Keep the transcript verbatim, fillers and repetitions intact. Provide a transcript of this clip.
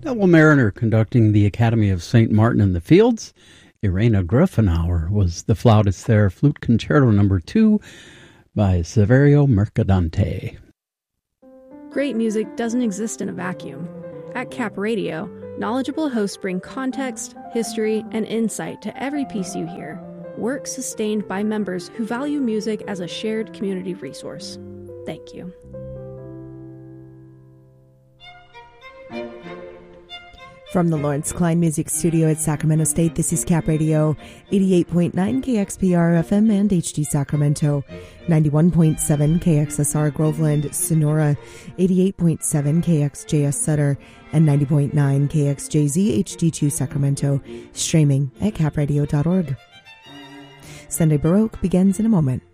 Ethel Mariner conducting the Academy of Saint Martin in the Fields. Irena Grufenauer was the flautist there. Flute Concerto number two by Saverio Mercadante. Great music doesn't exist in a vacuum. At Cap Radio, knowledgeable hosts bring context, history, and insight to every piece you hear. Work sustained by members who value music as a shared community resource. Thank you. From the Lawrence Klein Music Studio at Sacramento State, this is Cap Radio, eighty-eight point nine K X P R F M and H D Sacramento, ninety-one point seven K X S R Groveland, Sonora, eighty-eight point seven K X J S Sutter, and ninety point nine K X J Z H D two Sacramento, streaming at cap radio dot org. Sunday Baroque begins in a moment.